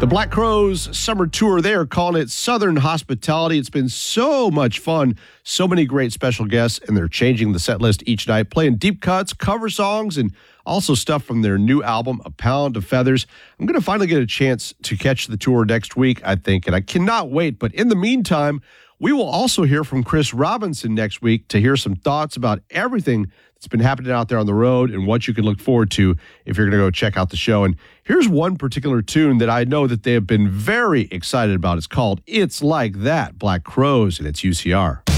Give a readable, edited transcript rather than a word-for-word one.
The Black Crowes summer tour, they are calling it Southern Hospitality. It's been so much fun. So many great special guests, and they're changing the set list each night, playing deep cuts, cover songs, and also stuff from their new album, A Pound of Feathers. I'm going to finally get a chance to catch the tour next week, I think, and I cannot wait. But in the meantime, we will also hear from Chris Robinson next week to hear some thoughts about everything that's been happening out there on the road and what you can look forward to if you're going to go check out the show. And here's one particular tune that I know that they have been very excited about. It's called It's Like That, Black Crowes, and it's UCR.